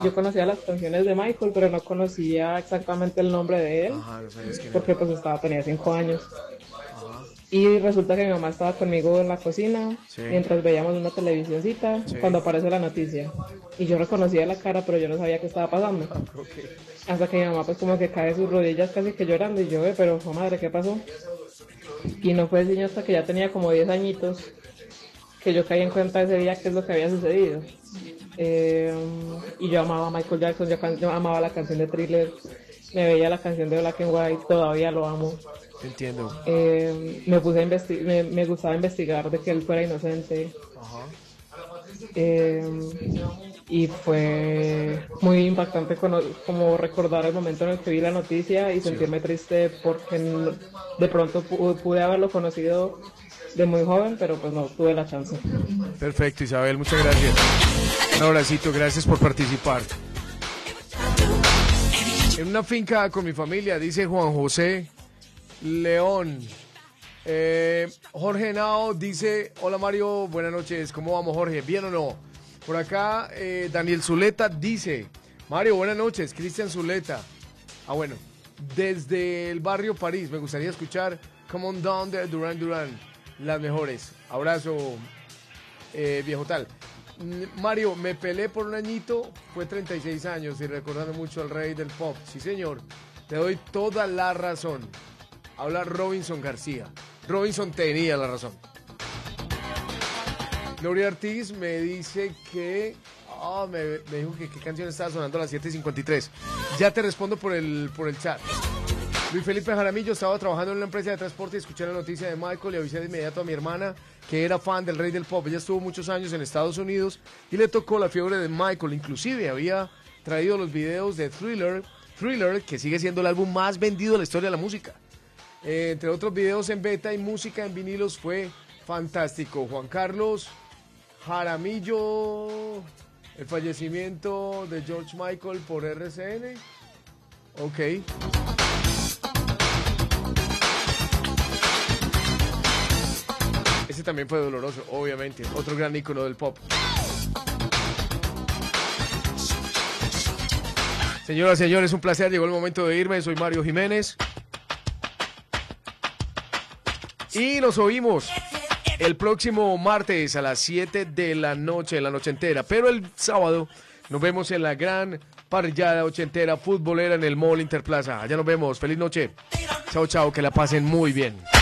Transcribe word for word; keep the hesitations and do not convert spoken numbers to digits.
Yo conocía las canciones de Michael, pero no conocía exactamente el nombre de él, Ajá, no sabías quién era. porque pues estaba, tenía cinco años. Ajá, Y resulta que mi mamá estaba conmigo en la cocina, sí, mientras veíamos una televisioncita, sí. cuando aparece la noticia. Y yo reconocía la cara, pero yo no sabía qué estaba pasando. Ok. Hasta que mi mamá pues como que cae de sus rodillas casi que llorando, y yo, "Ve, pero, oh, madre, ¿qué pasó?". Y no fue sino hasta que ya tenía como diez añitos que yo caí en cuenta ese día qué es lo que había sucedido. Eh, y yo amaba a Michael Jackson, yo, can- yo amaba la canción de Thriller, me veía la canción de Black and White, todavía lo amo. Entiendo. Eh, me puse a investi- me, me gustaba investigar de que él fuera inocente. Ajá. eh, y fue muy impactante cono- como recordar el momento en el que vi la noticia y Sí. sentirme triste porque no- de pronto pu- pude haberlo conocido de muy joven, pero pues no tuve la chance. Perfecto, Isabel, muchas gracias. Un abracito, gracias por participar. En una finca con mi familia, dice Juan José León. Eh, Jorge Nao dice, hola Mario, buenas noches, ¿cómo vamos Jorge? ¿Bien o no? Por acá eh, Daniel Zuleta dice, Mario, buenas noches, Cristian Zuleta. Ah, bueno, desde el barrio París, me gustaría escuchar Come on Down de Duran Duran, las mejores. Abrazo, eh, viejo tal. Mm, Mario, me peleé por un añito, fue treinta y seis años y recordando mucho al rey del pop. Sí, señor, te doy toda la razón. Habla Robinson García. Robinson tenía la razón. Gloria Ortiz me dice que... Oh, me, me dijo que qué canción estaba sonando a las siete cincuenta y tres. Ya te respondo por el, por el chat. Luis Felipe Jaramillo, estaba trabajando en una empresa de transporte y escuché la noticia de Michael y avisé de inmediato a mi hermana que era fan del rey del pop. Ella estuvo muchos años en Estados Unidos y le tocó la fiebre de Michael. Inclusive había traído los videos de Thriller, Thriller, que sigue siendo el álbum más vendido de la historia de la música. Eh, entre otros videos en beta y música en vinilos, fue fantástico. Juan Carlos Jaramillo, el fallecimiento de George Michael por R C N. Ok. Ese también fue doloroso, obviamente. Otro gran ícono del pop. Señoras y señores, un placer. Llegó el momento de irme. Soy Mario Jiménez. Y nos oímos el próximo martes a las siete de la noche, en la noche entera. Pero el sábado nos vemos en la gran parrillada ochentera futbolera en el Mall Interplaza. Allá nos vemos. Feliz noche. Chao, chao. Que la pasen muy bien.